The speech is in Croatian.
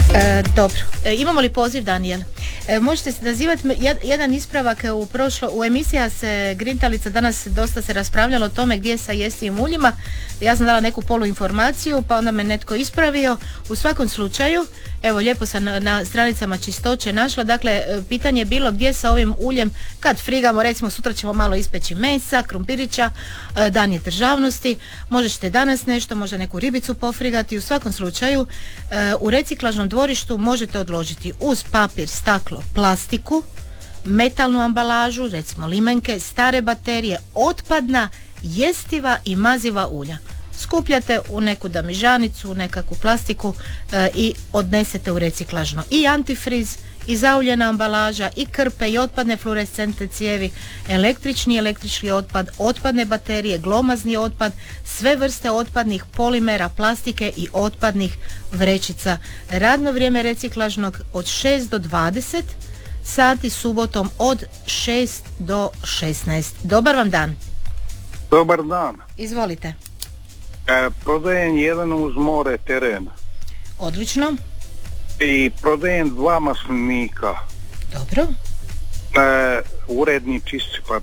Dobro. Imamo li poziv, Danijel? Možete se nazivati jedan ispravak u emisija se Grintalica danas dosta se raspravljalo o tome gdje sa jestivim uljima. Ja sam dala neku poluinformaciju pa onda me netko ispravio. U svakom slučaju, evo lijepo sam na stranicama Čistoće našla, dakle pitanje je bilo gdje sa ovim uljem kad frigamo, recimo sutra ćemo malo ispeći mesa, krumpirića, dan je državnosti, možete danas nešto, možda neku ribicu pofrigati. U svakom slučaju u reciklažnom dvorištu možete odložiti uz papir, staklo, plastiku, metalnu ambalažu, recimo limenke, stare baterije, otpadna, jestiva i maziva ulja. Skupljate u neku damižanicu, u nekakvu plastiku i odnesete u reciklažno. I antifriz, i zauljena ambalaža, i krpe, i otpadne fluorescentne cijevi, električni otpad, otpadne baterije, glomazni otpad, sve vrste otpadnih polimera, plastike i otpadnih vrećica. Radno vrijeme reciklažnog od 6 do 20 sati, subotom od 6 do 16. Dobar vam dan. Dobar dan. Izvolite. Prodajem jedan uz more teren. Odlično. I prodajem 2 maslinika. Dobro. Uredni čisti